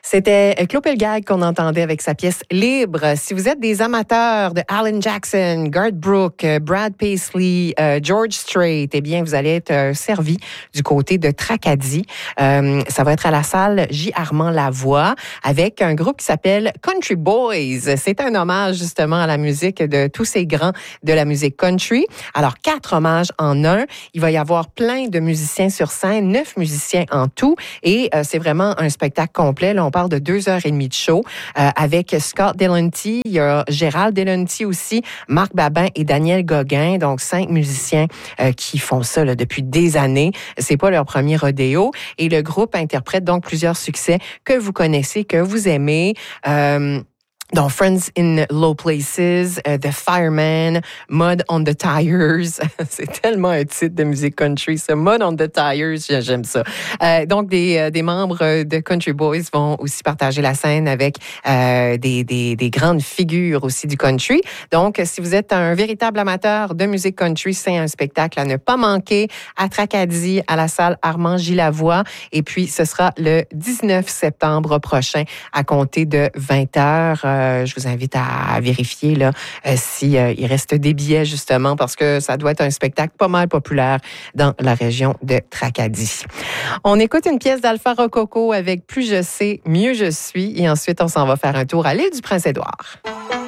C'était Claude Pelgag qu'on entendait avec sa pièce Libre. Si vous êtes des amateurs de Alan Jackson, Garth Brooks, Brad Paisley, George Strait, eh bien, vous allez être servis du côté de Tracadie. Ça va être à la salle J. Armand Lavoie avec un groupe qui s'appelle Country Boys. C'est un hommage justement à la musique de tous ces grands de la musique country. Alors, 4 hommages en un. Il va y avoir plein de musiciens sur scène, 9 musiciens en tout. Et c'est vraiment un spectacle complet. Là, on parle de 2h30 de show avec Scott Delanty, il y a Gérald Delanty aussi, Marc Babin et Daniel Gauguin, donc 5 musiciens qui font ça là, depuis des années. C'est pas leur premier rodéo. Et le groupe interprète donc plusieurs succès que vous connaissez, que vous aimez. Donc, Friends in Low Places, The Fireman, Mud on the Tires. C'est tellement un titre de musique country, ça. Mud on the Tires, j'aime ça. Donc, des membres de Country Boys vont aussi partager la scène avec des grandes figures aussi du country. Donc, si vous êtes un véritable amateur de musique country, c'est un spectacle à ne pas manquer à Tracadie, à la salle Armand J. Lavoie. Et puis, ce sera le 19 septembre prochain à compter de 20h. Je vous invite à vérifier là, si il reste des billets, justement, parce que ça doit être un spectacle pas mal populaire dans la région de Tracadie. On écoute une pièce d'Alpha Rococo avec Plus je sais, mieux je suis. Et ensuite, on s'en va faire un tour à l'île du Prince-Édouard.